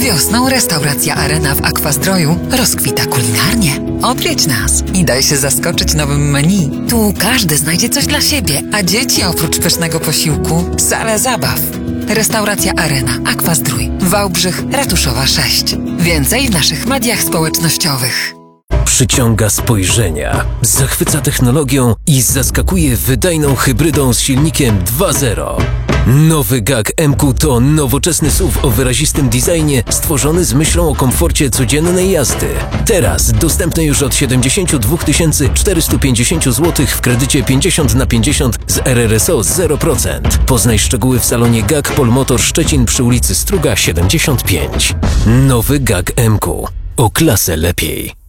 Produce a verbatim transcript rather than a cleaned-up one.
Wiosną restauracja Arena w Aquazdroju rozkwita kulinarnie. Odwiedź nas i daj się zaskoczyć nowym menu. Tu każdy znajdzie coś dla siebie, a dzieci oprócz pysznego posiłku salę zabaw. Restauracja Arena, Aquazdrój, Wałbrzych, Ratuszowa sześć. Więcej w naszych mediach społecznościowych. Przyciąga spojrzenia, zachwyca technologią i zaskakuje wydajną hybrydą z silnikiem dwa zero. Nowy G A G M Q to nowoczesny S U V o wyrazistym designie stworzony z myślą o komforcie codziennej jazdy. Teraz dostępny już od siedemdziesiąt dwa tysiące czterysta pięćdziesiąt złotych w kredycie pięćdziesiąt na pięćdziesiąt z R R S O zero procent. Poznaj szczegóły w salonie G A G Polmotor Szczecin przy ulicy Struga siedemdziesiąt pięć. Nowy G A G M Q. O klasę lepiej.